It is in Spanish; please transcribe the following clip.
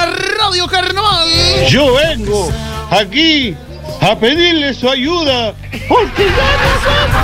la Radio Carnaval. Yo vengo aquí a pedirle su ayuda porque ya no somos